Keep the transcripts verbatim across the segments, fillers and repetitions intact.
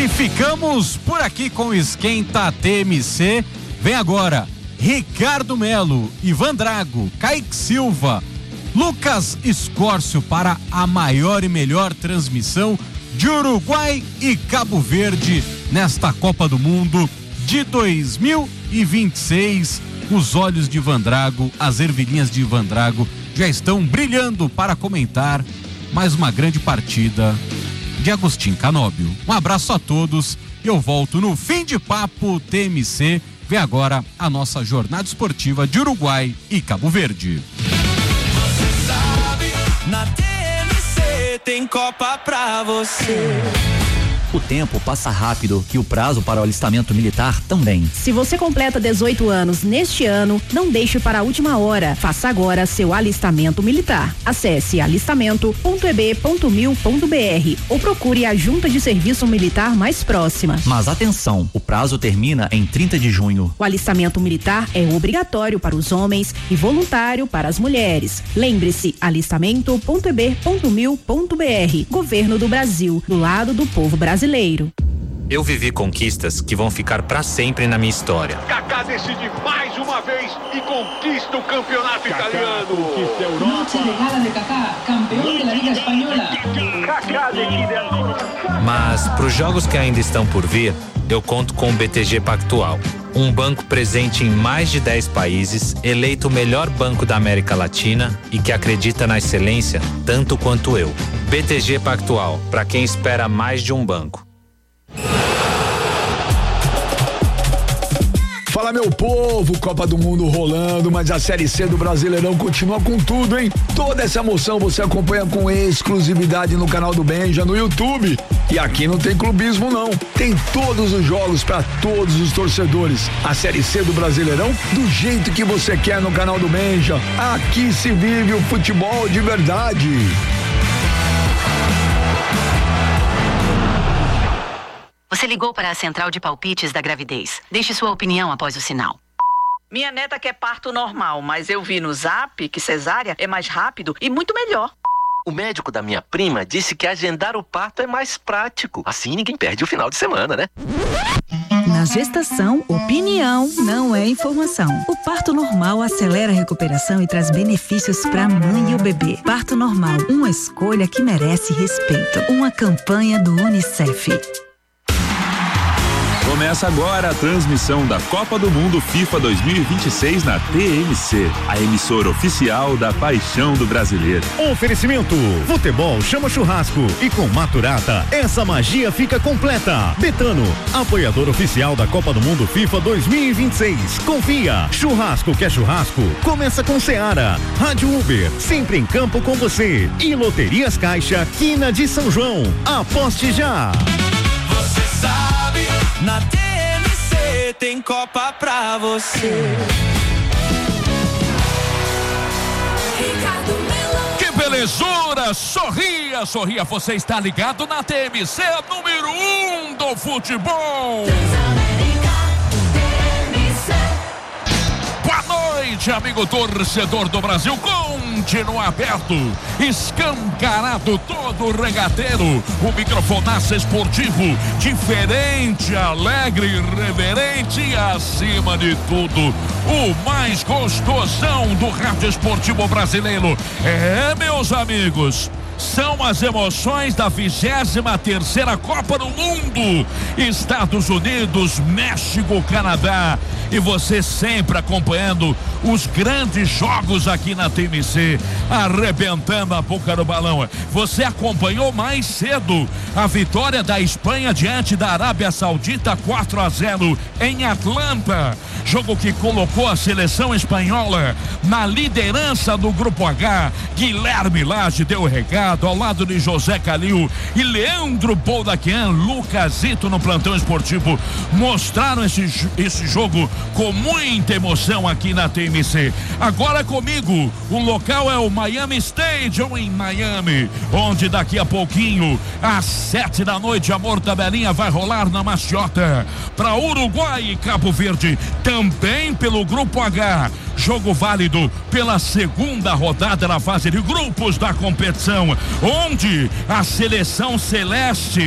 E ficamos por aqui com o Esquenta T M C. Vem agora Ricardo Melo, Ivan Drago, Kaique Silva, Lucas Escórcio para a maior e melhor transmissão de Uruguai e Cabo Verde nesta Copa do Mundo de dois mil e vinte e seis. Os olhos de Ivan Drago, as ervilhinhas de Ivan Drago já estão brilhando para comentar mais uma grande partida de Agostinho Canóbio. Um abraço a todos e eu volto no Fim de Papo T M C. Vem agora a nossa jornada esportiva de Uruguai e Cabo Verde. Você sabe, na T M C tem Copa pra você. O tempo passa rápido e o prazo para o alistamento militar também. Se você completa dezoito anos neste ano, não deixe para a última hora. Faça agora seu alistamento militar. Acesse alistamento ponto e b ponto mil ponto b r ou procure a junta de serviço militar mais próxima. Mas atenção, o prazo termina em trinta de junho. O alistamento militar é obrigatório para os homens e voluntário para as mulheres. Lembre-se, alistamento ponto e b ponto mil ponto b r. Governo do Brasil, do lado do povo brasileiro. Brasileiro. Eu vivi conquistas que vão ficar pra sempre na minha história. Kaká decide mais uma vez e conquista o campeonato Kaká italiano. Conquista a Europa. Noche de gala de Kaká, campeão da Liga Espanhola. Kaká decide. Mas pros jogos que ainda estão por vir, eu conto com o B T G Pactual. Um banco presente em mais de dez países, eleito o melhor banco da América Latina e que acredita na excelência tanto quanto eu. B T G Pactual, para quem espera mais de um banco. Fala, meu povo, Copa do Mundo rolando, mas a Série C do Brasileirão continua com tudo, hein? Toda essa emoção você acompanha com exclusividade no canal do Benja, no YouTube. E aqui não tem clubismo, não. Tem todos os jogos para todos os torcedores. A Série C do Brasileirão do jeito que você quer no canal do Benja. Aqui se vive o futebol de verdade. Você ligou para a central de palpites da gravidez. Deixe sua opinião após o sinal. Minha neta quer parto normal, mas eu vi no Zap que cesárea é mais rápido e muito melhor. O médico da minha prima disse que agendar o parto é mais prático. Assim ninguém perde o final de semana, né? Na gestação, opinião não é informação. O parto normal acelera a recuperação e traz benefícios para a mãe e o bebê. Parto normal, uma escolha que merece respeito. Uma campanha do UNICEF. Começa agora a transmissão da Copa do Mundo FIFA dois mil e vinte e seis na T M C, a emissora oficial da paixão do brasileiro. Oferecimento: futebol chama churrasco e com Maturata essa magia fica completa. Betano, apoiador oficial da Copa do Mundo FIFA dois mil e vinte e seis. Confia, churrasco que é churrasco, começa com Seara. Rádio Uber, sempre em campo com você. E Loterias Caixa, Quina de São João. Aposte já. Você sabe, na T M C tem Copa pra você. Que belezura! Sorria, sorria, você está ligado na T M C, número um do futebol. Boa noite, amigo torcedor do Brasil. Continua aberto, escancarado todo o regateiro. O microfonaço esportivo, diferente, alegre, irreverente e, acima de tudo, o mais gostosão do rádio esportivo brasileiro. É, meus amigos, são as emoções da vigésima terceira Copa do Mundo. Estados Unidos, México, Canadá. E você sempre acompanhando os grandes jogos aqui na T M C, arrebentando a boca do balão. Você acompanhou mais cedo a vitória da Espanha diante da Arábia Saudita, quatro a zero em Atlanta. Jogo que colocou a seleção espanhola na liderança do Grupo H. Guilherme Lage deu o recado ao lado de José Calil e Leandro Boldaquian, Lucasito no plantão esportivo, mostraram esse, esse jogo com muita emoção aqui na T M C. Agora comigo, o local é o Miami Stadium em Miami, onde daqui a pouquinho, às sete da noite, a mortadelinha vai rolar na maciota para Uruguai e Cabo Verde, também pelo Grupo H. Jogo válido pela segunda rodada na fase de grupos da competição, onde a seleção celeste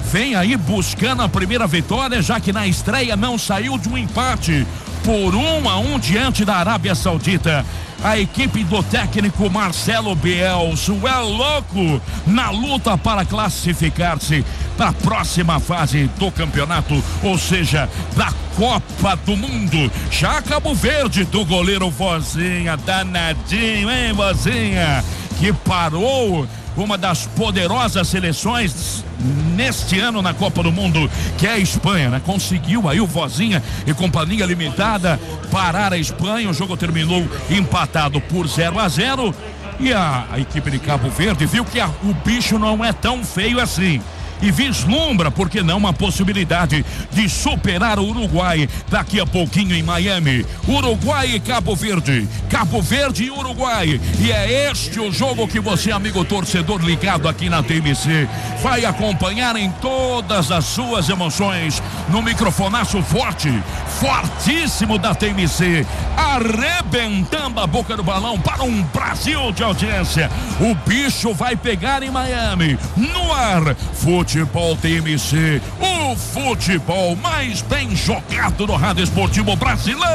vem aí buscando a primeira vitória, já que na estreia não saiu de um empate por um a um diante da Arábia Saudita. A equipe do técnico Marcelo Bielsa é louco na luta para classificar-se para a próxima fase do campeonato, ou seja, da Copa do Mundo. Já Cabo Verde do goleiro Vozinha, danadinho, hein, Vozinha? Que parou uma das poderosas seleções neste ano na Copa do Mundo, que é a Espanha, né? Conseguiu aí o Vozinha e companhia limitada parar a Espanha. O jogo terminou empatado por zero a zero e a, a equipe de Cabo Verde viu que a, o bicho não é tão feio assim e vislumbra, por que não, uma possibilidade de superar o Uruguai daqui a pouquinho em Miami. Uruguai e Cabo Verde, Cabo Verde e Uruguai, e é este o jogo que você, amigo torcedor ligado aqui na T M C, vai acompanhar em todas as suas emoções no microfonaço forte, fortíssimo da T M C, arrebentando a boca do balão para um Brasil de audiência. O bicho vai pegar em Miami, no ar. Futebol T M C, o futebol mais bem jogado no rádio esportivo brasileiro.